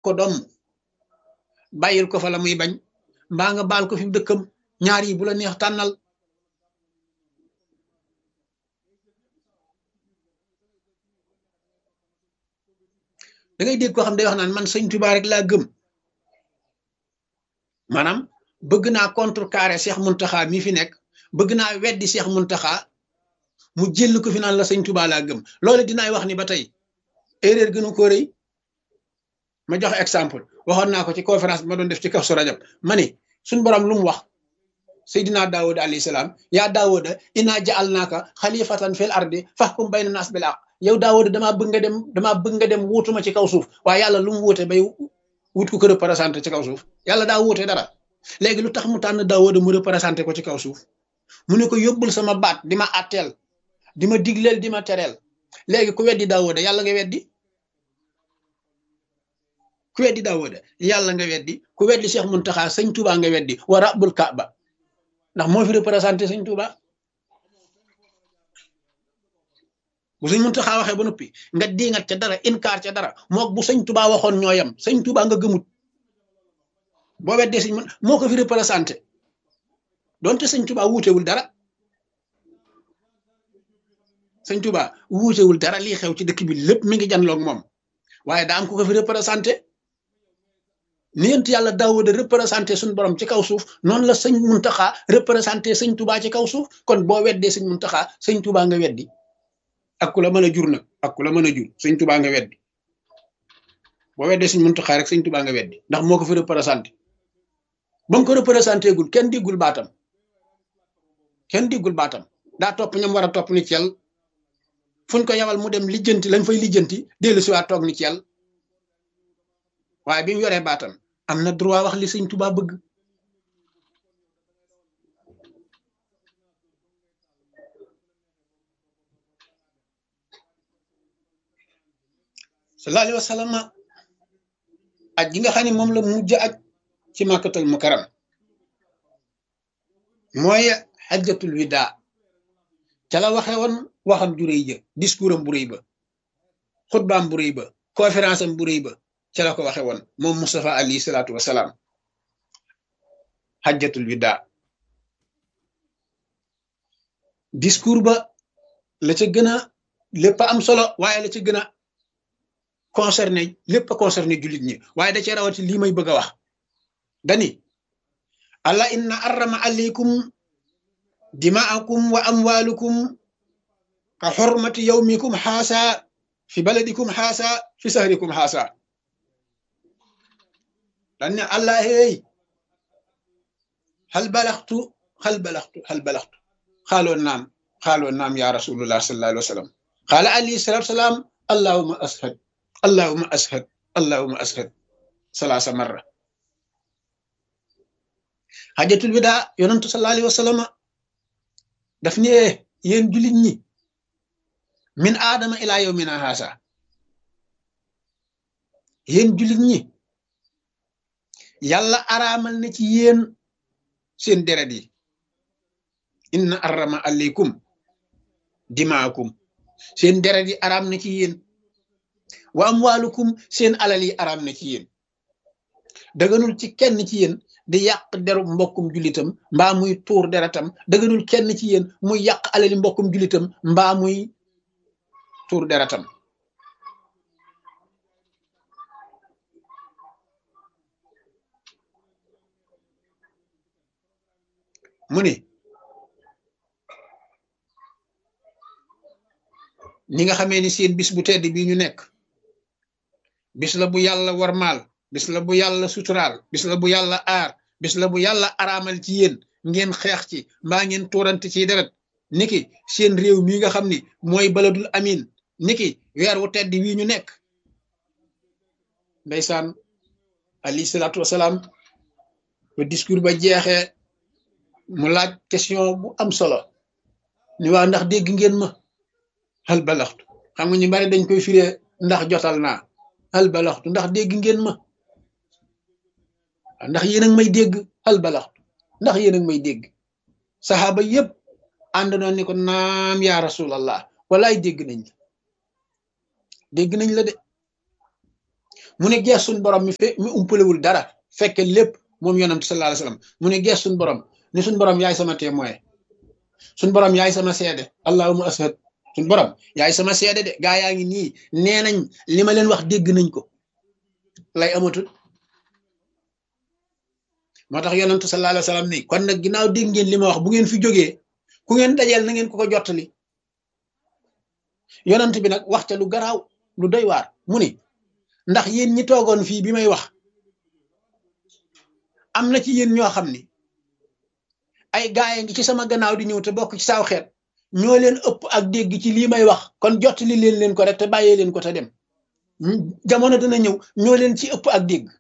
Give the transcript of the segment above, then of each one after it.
ko doom bàyyil ko fa la muy bañ mbaa nga baal ko fi dëkkam ñaar yi bu la neex tànnal da ngay dégg koo xam day wax naan man sëñ Tuubaa rek laa gëm maanaam bëgg naa contrecarrer Cheikh Mountakha mi fi nekk bëgg naa weddi Cheikh Mountakha mu jël ko fi naan la sëñ Tuubaa laa gëm loolu dinaay wax ni ba tey erreur gënu ko rëy ma jox exemple waxoon naa ko ci conférence bi ma doon def ci Kazu Rajab ma ni suñ borom lu mu wax Seydina Daawuda alayhi salaam yaa Daawuda innaa ja'alnaaka xalifatan fil ardi fahkum bayna naas bil haqq yow Daawuda damaa bëgg nga dem wuutuma ci kaw suuf waaye yàlla lu mu wuute bay wut ko représenté ci kaw suuf yàlla daa wuute dara léegi lu tax mu tànn Daawuda mu représenté ko ci kaw suuf mu ne ko yóbbul sama baat di ma atteel di ma digleel di ma tereel léegi ku weddi Daawuda yàlla nga weddi ku weddi Daawuda yàlla nga weddi ku weddi Cheikh Mountakha sëñ Touba nga weddi wa rabbul Kaaba ndax moo fi représenté sëñ Touba bu sëñ Mountakha waxee ba noppi nga diingat ca dara inkaar ca dara mook bu sëñ Touba waxoon ñooyam sëñ Touba nga gëmut boo weddee sëñ moo ko fi représenté donte sëñ Touba wuutewul dara sëñ Touba wuutewul dara lii xew ci dëkk bi lépp mi ngi janloog moom waaye daa am ku ko fi représenté ni yent yàlla Daawuda représenté suñ borom ci kaw suuf noonu la sëñ Mountakha représenté sëñ Touba ci kaw suuf kon boo weddee sëñ Mountakha sëñ Touba nga weddi ak ku la mën a jur nag ak ku la mën a jur sëñ Touba nga weddi boo weddee sëñ Mountakha rek sëñ Touba nga weddi ndax moo ko fi représenté ba mu ko représenté gul kenn diggul baatam daa topp ñam war a topp ni cel fuñ ko yabal mu dem lijjanti lañ fay lijjanti dellu si waat toog ni cel waaye bi mu yoree baatam am na droit wax li sëñ Touba bëgg sallallahu alayhi wa sallam aj gi nga xam ne moom la mujj aj ci Makkatul Mukarram mooy xajjatul wida ca la waxe woon waxam ju rëy ja discours am bu rëy ba xutbaam bu rëy ba conférence am bu rëy ba ca la ko waxe woon moom Mustafa alayhi salaatu wasalaam xajjatul wida discours ba la ca gën a lépp am solo waaye la ca gën a concerné lépp a concerné jullit ñi waaye da cee rawati lii may bëgg a wax dani alla inna arrama alaykum dimaakum wa amwalukum ka xormati yawmikum xaasa fi baladikum xaasa fi sahrikum xaasa dan ne allah hey hal balaxtu xaaloo naam ya rasulullah sallallahu alayhi wa sallam qaala alayhi salatu wasalaam allahumma ashhad salaasa marra xajatul wida yonantu sallallahu alayhi wa sallam daf ne yéen jullit ñi min aadama ilaa yawmina haasa yéen jullit ñi yàlla araamal na ci yéen seen deret yi inna arrama alaykum dimaakum seen deret yi araam na ci yéen wa amwaalukum seen alal yi araam na ci yéen daganul ci kenn ci yéen di yàq deru mbokkum julitam mbaa muy tuur deretam daganul kenn ci yéen muy yàq alali mbokkum julitam mbaa muy tuur deretam mu ni ni nga xamee ni seen bis bu tedd bii ñu nekk bis la bu yàlla warmaal bis la bu yàlla suturaal bis la bu yàlla aar bis la bu yàlla araamal ci yéen ngeen xeex ci mbaa ngeen tuurante ci deret niki seen réew mii nga xam ni mooy baladul amin niki weer wu tedd wii ñu nekk ndeysaan alayhi salaatu wasalaam ba discours ba jeexee mu laaj question bu am solo ni waa ndax dégg ngeen ma hal balaxtu xam nga ñu bari dañ koy firee ndax jotal naa hal balaxtu ndax dégg ngeen ma ndax yéen a ngi may dégg hal balaxtu ndax yéen a ngi may dégg saxaaba yépp ànd noon ni ko naam yaa rasulallah walaay dégg nañ la de mu ne gees suñ borom mi umpalewul dara fekke lépp moom yonent sallallahu alayhi wasallam mu ne gees suñ borom ni suñ borom yaay sama témoin suñ borom yaay sama seede allahumma ashhad suñ borom yaay sama seede de gaa yaa ngi nii nee nañ li ma leen wax dégg nañ ko lay amatul moo tax yonent sallallahu alayhi wasallam ni kon nag ginnaaw dégg ngeen li ma wax bu ngeen fi jógee ku ngeen dajeel na ngeen ko jottali yonent bi nag wax ca lu garaaw lu doy waar mu ni ndax yéen ñi toogoon fii bi may wax am na ci yéen ñoo xam ni ay gaay ngi ci sama gannaaw di ñëw te bokk ci saaw xeet ñoo leen ëpp ak dégg ci lii may wax kon jottali leen ko rek te bàyyee leen ko te dem jamono dana ñëw ñoo leen ci ëpp ak dégg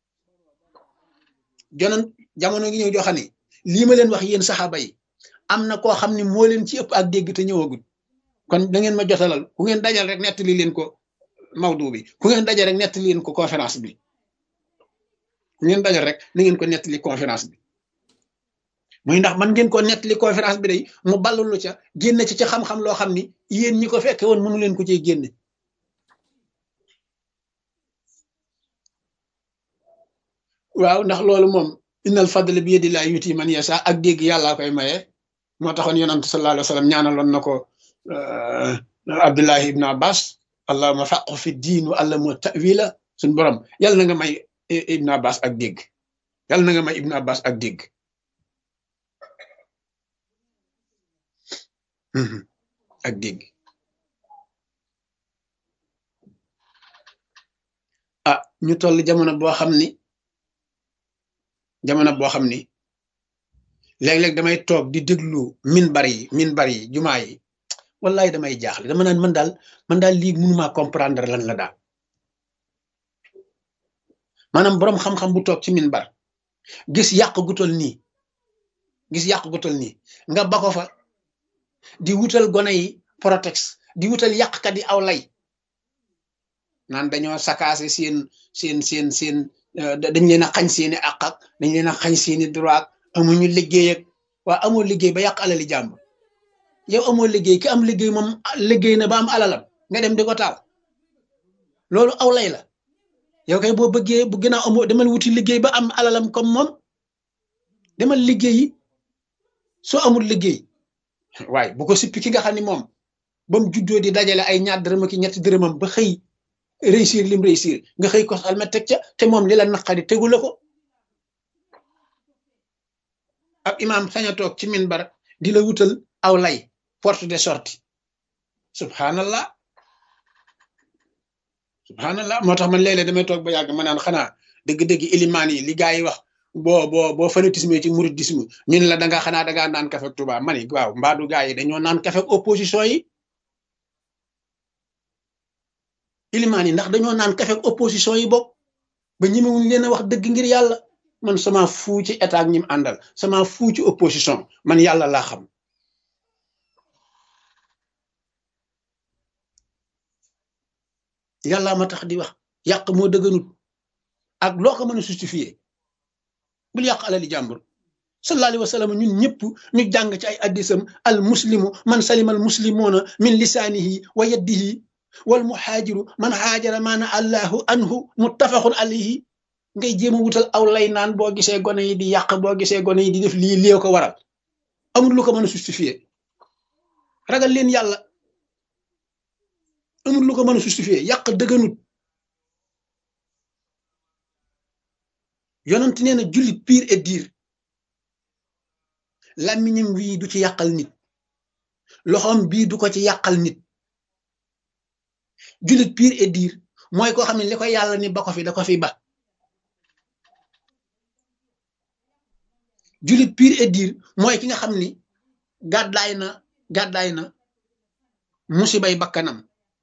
jamono ngi ñëw joo xam ne lii ma leen wax yéen saxaaba yi am na koo xam ne moo leen ci ëpp ak dégg te ñëwagul kon da ngeen ma jotalal ku ngeen dajal rek nettali leen ko mawdu bi ku ngeen dajal rek nettali leen ko conférence bi ku ngeen dajal rek na ngeen ko nettali conférence bi muy ndax man ngeen ko nettali conférence bi day mu ballulu ca génne ci ca xam-xam loo xam ni yéen ñi ko fekke woon mënu leen ko cee génne waaw ndax loolu moom innal fadla bi yadillahi yuti man yasha ak dégg yàllaa koy maye moo taxoon yonent sallallahu alayhi wa sallam ñaanaloon na ko Abdullahi ibn Abbas allahumma faqhu fi diin wa allimhu ta'wila suñ borom yàlla na nga may ibn Abbas ak dégg yàlla na nga may ibn Abbas ak dégg ak dégg ah ñu toll jamono boo xam ni léeg-léeg damay toog di déglu minbar yi jumaa yi wallahi damay jaaxle dama naan man daal lii mënumaa comprendre lan la daal maanaam boroom xam-xam bu toog ci minbar gis yàq gu tol nii nga ba ko fa di wutal gone yi protex di wutal yàqkat yi aw lay naan dañoo sakaase seen dañ leen a xañ seeni àq ak dañ leen a xañ seeni droit amuñu liggéey ak waa amoo liggéey ba yàq alali jàmbur yow amoo liggéey ki am liggéey moom liggéey na ba am alalam nga dem di ko taal loolu aw lay la yow kay boo bëggee bu gën a amoo demal wuti liggéey ba am alalam comme moom demal liggéeyi soo amul liggéey waaye bu ko sippi ki nga xam ne moom ba mu juddoo di dajale ay ñaar dërëm ak ñetti dërëmam ba xëy réussir lim réussir nga xëy ko alma teg ca te moom li la naqari tegu la ko ab imaam sañ a toog ci minbar di la wutal aw lay porte de sortie subhanallah moo tax man léeg-léeg damay toog ba yàgg ma naan xanaa dëgg-dëgg ilimaan yi li gaa yi wax boo fanatisme ci mouridisme ñun la dangaa naan kafe ak Tuubaa ma ni waaw mbaadu gaa yi dañoo naan kafe ak opposition yi ilimaan yi ndax dañoo naan kafe ak opposition yi bokk ba ñemewuñ leen a wax dëgg ngir yàlla man sama fuu ci état ak ñim àndal sama fuu ci opposition man yàlla laa xam yàlla ma tax di wax yàq moo dëgganut ak loo ko mën a justifier bul yàq alali jàmbur sallallahu alayhi wa sallam ñun ñëpp ñu jàng ci ay addisam al muslimu man salima al muslimuna min lisaanihi wa yadihi wal muhaajiru man haajara maana allahu anhu muttafaqun alayhi ngay jéem a wutal aw lay naan boo gisee gone yi di yàq boo gisee gone yi di def lii ko waral amul lu ko mën a justifier ragal leen yàlla amul lu ko mën a justifier yàq dëgganut yonent nee na jullit pire et dire làmmiñam wii du ci yàqal nit loxoom bii du ko ci yàqal nit jullit pire et dire mooy koo xam ne li ko yàlla ni ba ko fi da ko fi ba jullit pire et dire mooy ki nga xam ni gàddaay na musibay bakkanam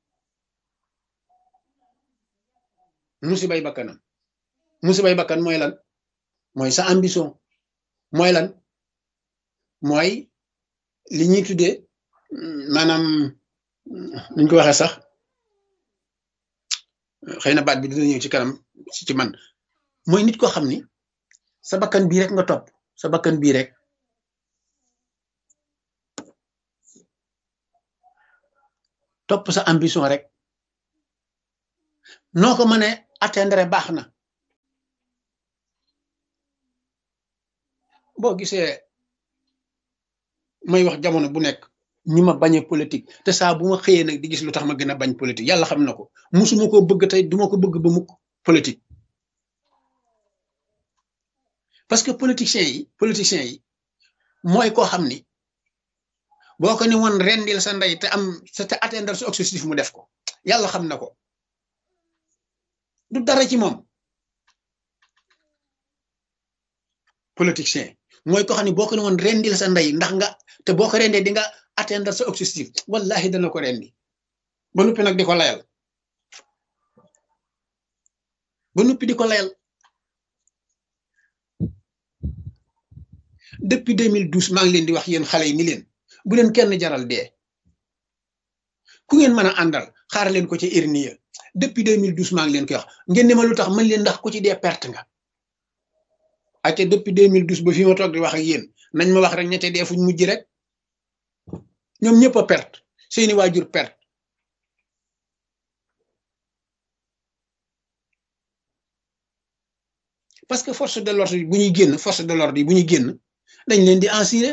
musibay bakkan mooy lan mooy sa ambition mooy lan mooy li ñuy tuddee maanaam nuñ ko waxee sax xëy na baat bi dina ñëw ci kanam ci man mooy nit koo xam ni sa bakkan bii rek nga sa bakkan bii rek topp sa ambition rek noo ko mënee atteindre baax na boo gisee may wax jamono bu nekk ñi ma bañe politique te saa bu ma xëyee nag di gis lu tax ma gën a bañ politique yàlla xam na ko musuma koo bëgg tey duma ko bëgg ba mukk politique parce que politiciens yi mooy koo xam ni boo ko ni woon rendil sa ndey te am te atteindre sa objectif mu def ko yàlla xam na ko du dara ci moom politicien mooy ko xam ne boo ko ni woon rendil sa ndey ndax nga te boo ko rendee di nga atteindre sa objectif wallahi dana ko rendi ba noppi nag di ko layal ba noppi di ko layal depuis 2012 maa ngi leen di wax yéen xale yi ni leen bu leen kenn jaral dee ku ngeen mën a àndal xaar leen ko ci irniya depuis 2012 maa ngi leen koy wax ngeen ne ma lu tax mën leen ndax ku ci dee perte nga ate depuis 2012 ba fi ma toog di wax ak yéen nañ ma wax rek ñette dee fuñ mujj rek ñoom ñëpp a perte seeni waajur perte parce que force de l'ordre yi bu ñuy génn force de l'ordre yi bu ñuy génn dañ leen di assurer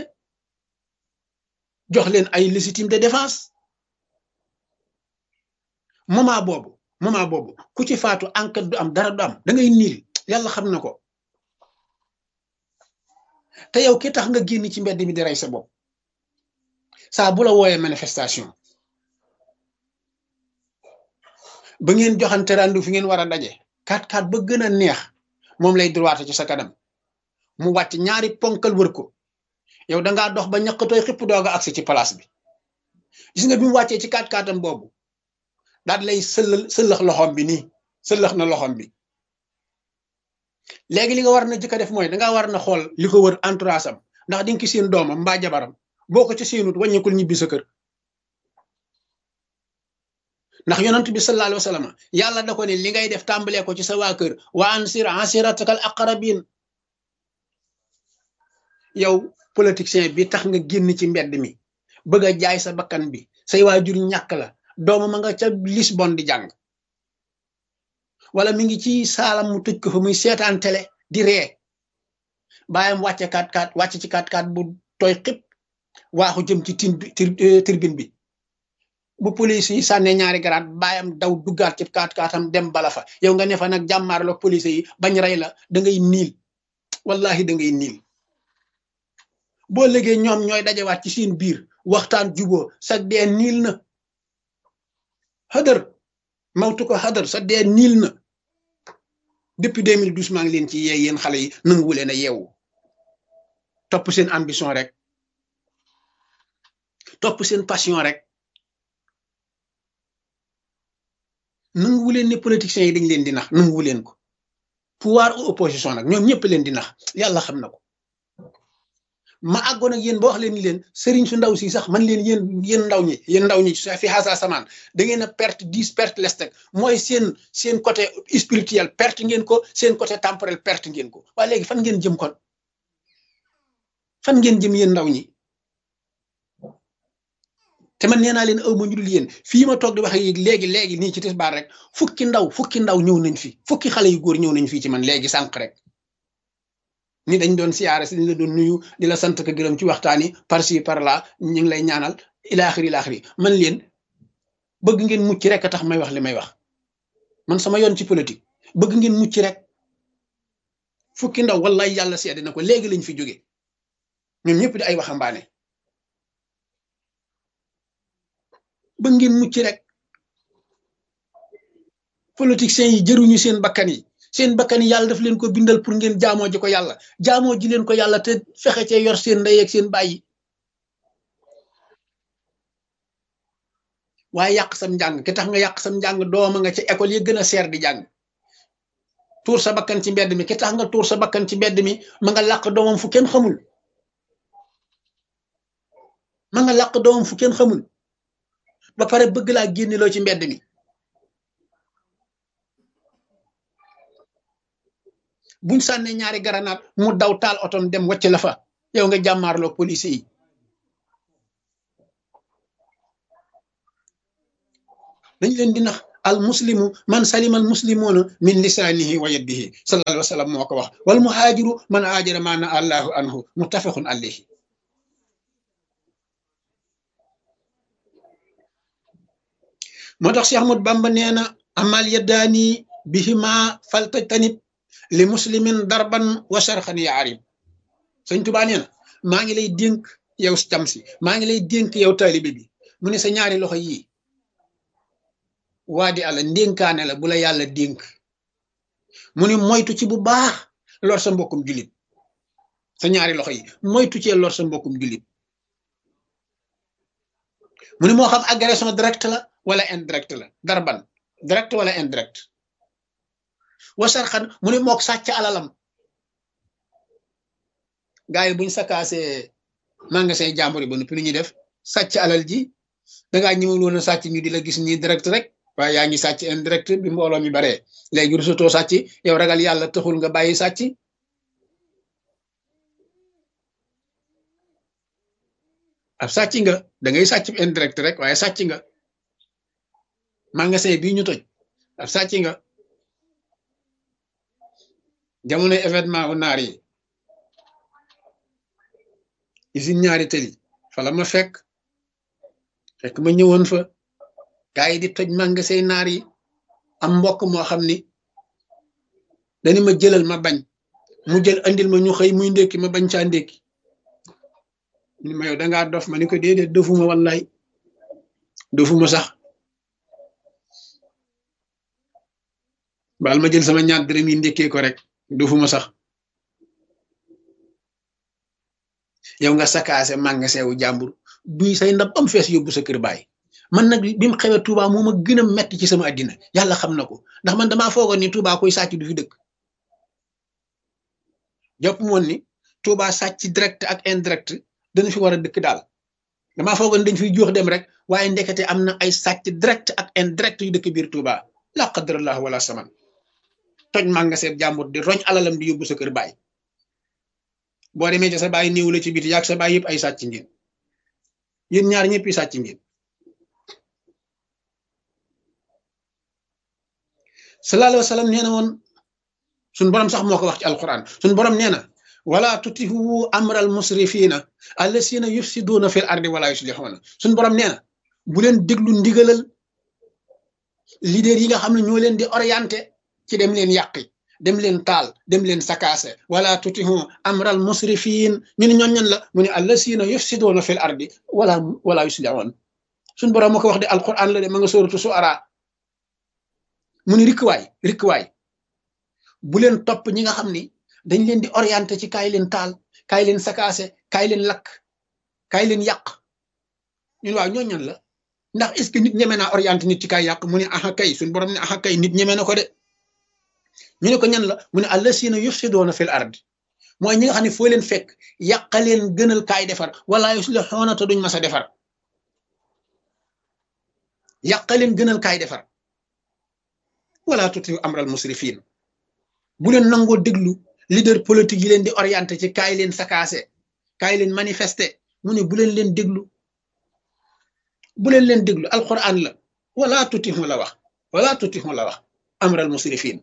jox leen ay légitime de défense moment boobu ku ci faatu enquête du am dara du am da ngay niil yàlla xam na ko te yow ki tax nga génn ci mbedd mi di rey sa bopp saa bu la wooyee manifestation ba ngeen joxante randu fi ngeen war a daje 4-4 ba gën a neex moom lay droite ci sa kanam mu wàcc ñaari ponkal wër ko yow dangaa dox ba ñaqatooy xipp dooga agsi ci place bi gis nga bi mu wàccee ci 4-4 am boobu daal lay sëllax loxom bi nii sëllax na loxom bi léegi li nga war na jëkk a def mooy dangaa war na xool li ko wër entourage am ndax di nga ki seen doomam mbaa jabaram boo ko ci seenut wàññeekul ñibbi sa kër ndax yonent bi sallallahu alayhi wa sallam yàlla da ko ne li ngay def tàmbalee ko ci sa waa kër wa ansir asiratakal aqrabin yow politicien bi tax nga génn ci mbedd mi bëgg a jaay sa bakkan bi say waajur ñàkk la doomam a nga ca Lisbonne di jàng wala mi ngi ci saalam mu tëj ko fa muy seetaan télé di ree bàyyam wàcce 4-4 wàcc ci 4-4 bu tooy xib waaxu jëm ci tribune bi bu police yi sànnee ñaari garaat bàyyam daw duggaat ci 4-4 am dem bala fa yow nga ne fa nag jàmmaarloog police yi bañ rey la da ngay niil wallahi da ngay niil boo léegi ñoom ñooy dajewaat ci seen biir waxtaan juboo sa dee niil na xadar mawtu ko xadar sa dee niil na depuis 2012 maa ngi leen ci yee yéen xale yi nanguwu leen a yeewu topp seen ambition rek topp seen passion rek nanguwu leen ne politiciens yi dañ leen di nax nanguwu leen ko pouvoir ou opposition nag ñoom ñëpp leen di nax yàlla xam na ko ma àggoon ak yéen ba wax leen ni leen sëriñ su ndaw si sax man leen yéen ndaw ñi fi xaasa samaan da ngeen a perte 10 perte lestek mooy seen côté spirituel perte ngeen ko seen côté temporel perte ngeen ko waaye léegi fan ngeen jëm kon fan ngeen jëm yéen ndaw ñi te man nee naa leen aw ma ñu dul yéen fii ma toog di wax ak léegi nii ci tisbaar rek fukki ndaw ñëw nañ fi fukki xale yu góor ñëw nañ fii ci man léegi sànq rek ni dañ doon siyaare si dañ la doon nuyu di la sant ko gërëm ci waxtaan yi par ci par là ñu ngi lay ñaanal ilaaxiri man leen bëgg ngeen mucc rek a tax may wax li may wax man sama yoon ci politique bëgg ngeen mucc rek fukki ndaw wallahi yàlla seede na ko léegi lañ fi jóge ñoom ñëpp di ay waxambaane bëgg ngeen mucc rek politiciens yi jëruñu seen bakkan yi yàlla daf leen ko bindal pour ngeen jaamoo ji ko yàlla jaamoo ji leen ko yàlla te fexe cee yor seen ndey ak seen bàyyi waaye yàq sam njàng ki tax nga yàq sam njàng dooma nga ca école yi gën a seer di jàng tuur sa bakkan ci mbedd mi ki tax nga tuur sa bakkan ci mbedd mi ma nga làq doomam fu kenn xamul ba pare bëgg laa génneloo ci mbedd mi buñ sànnee ñaari garanaat mu daw taal otom dem wacc la fa yow nga jàmmaarloo police yi dañ leen di nax al muslimu man salima al muslimuna min lisanihi wa yadihi sallallahu alayhi wa sallam moo ko wax wal muhaajiru man haajara ma na allahu anhu muttafaqun alayhi moo tax Cheikh Ahmad Bamba nee na amal yaddaani bihima faltajtanib li muslimin darban wa sharxan ya arib sëñ Tuubaa nee na maa ngi lay dénk yow cam si maa ngi lay dénk yow taalibe bi mu ne sa ñaari loxo yii waa di àlla ndénkaane la bu la yàlla dénk mu ne moytu ci bu baax lor sa mbokkum julit sa ñaari loxo yi moytu cee lor sa mbokkum julit mu ne moo xam agression direct la wala indirect la darban direct wala indirect wasarxan mu ne mook sàcc alalam gaa yi buñ sakaasee magasin jàmbur yi ba noppi lu ñuy def sàcc alal ji dangaa ñëwul woon a sàcc ñu di la gis nii direct rek waaye yaa ngi sàcc indirect bi mbooloo mi baree léegi rusutoo sàcc yow ragal yàlla taxul nga bàyyi sàcc ab sàcc nga da ngay sàcc indirect rek waaye sàcc nga magasin bii ñu toj ab sàcc nga jamonoy événement u naar yi usine ñaari tëli fa la ma fekk ma ñëwoon fa gaa yi di toj magasin naar yi am mbokk moo xam ni dañu ma jëlal ma bañ mu jël andil ma ñu xëy muy ndékki ma bañ caa ndékki ni ma yow dangaa dof ma ni ko déedéet dofuma wallaay dofuma sax baal ma jël sama ñaar dërëm yi ndékkee ko rek dofuma sax yow nga sakaase magasin wu jàmbur duy say ndab am fees yóbbu sa kër baay man nag bi mu xewee Touba moo ma gën a metti ci sama àddina yàlla xam na ko ndax man damaa foogoon ni Touba koy sàcc du fi dëkk jàpp moon ni Touba sàcc direct ak indirect dana fi war a dëkk daal damaa foogoon dañ fiy jox dem rek waaye ndekete am na ay sàcc direct ak indirect yu dëkk biir Touba la qadrallah wala saman toj magasin jàmbur di roñ alalam di yóbbu sa kër baay boo demee ca sa baay néew la ci biti yaag sa baay yëpp ay sàcc ngeen yéen ñaar ñëpp yi sàcc ngeen sallallahu alayhi wa sallam nee na woon suñ borom sax moo ko wax ci alquran suñ borom nee na wala tutihu amral musrifina allasina yufsiduna fil ardi wala yuslihuna suñ borom nee na bu leen déglu ndigalal leader yi nga xam ne ñoo leen di orienté ci dem leen yàqi dem leen taal dem leen sakaase wala tutihu amral musrifin ñu ne ñoon ñan la mu ne allasina yufsiduna fil ardi wala yuslihuna suñ borom moo ko wax de alquran la de ma nga sóoratu Suara mu ni rikkuwaay bu leen topp ñi nga xam ni dañ leen di orienté ci kaay leen taal kaay leen sakaase kaay leen lakk kaay leen yàq ñun waaw ñooñu ñan la ndax est-ce que nit ñeme naa orienté nit ci kaay yàq mu ne aha kay suñu borom ne aha kay nit ñeme na ko de ñu ne ko ñan la mu ne allasina yufsiduuna fil ardi mooy ñi nga xam ne foo leen fekk yàqaleen gënal kaay defar wala yuslihuuna te duñ mas a defar yàqaleen gënal kaay defar wala tutiu amral musrifin bu leen nangoo déglu leader politique yi leen di orienté ci kaay leen sakaase kaay leen manifester mu ne bu leen leen déglu alquran la wala tutiu la wax amral musrifin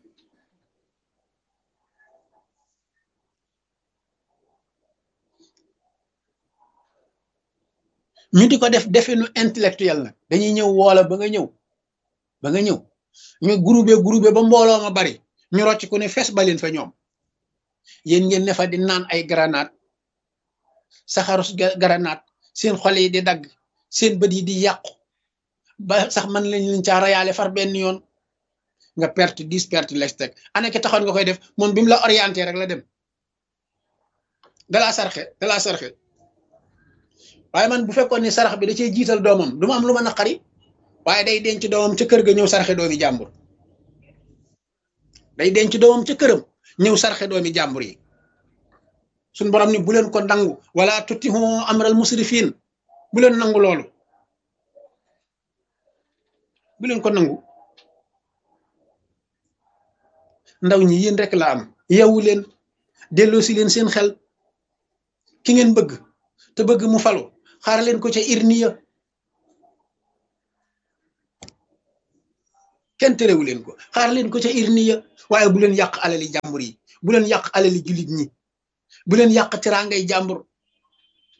ñu di ko def definu intellectuel nag dañuy ñëw woola ba nga ñëw ñu groupé ba mbooloo ma bari ñu rocc ku ne fes ba leen fa ñoom yéen ngeen ne fa di naan ay granate saxarus granate seen xol yi di dagg seen bët yi di yàqu ba sax man lañ leen caa rayaale far benn yoon nga perte 10 perte lex teg ana ki taxoon nga koy def moom bi mu la orienté rek la dem dalaa sarxe waaye man bu fekkoon ni sarax bi da cee jiital doomam du ma am lu ma naqari waaye day denc doomam ca kër ga ñëw sarxe doomi jàmbur day denc doomam ca këram ñëw sarxe doomi jàmbur yi suñ borom ni bu leen ko nangu wala tutihu amral musrifin bu leen nangu loolu bu leen ko nangu ndaw ñi yéen rek la am yeewu leen delloosi leen seen xel ki ngeen bëgg te bëgg mu falu xaar leen ko ca irniya kenn terewu leen ko xaar leen ko ca irniya waaye bu leen yàq alali jàmbur yi bu leen yàq alali jullit ñi bu leen yàq teraangay jàmbur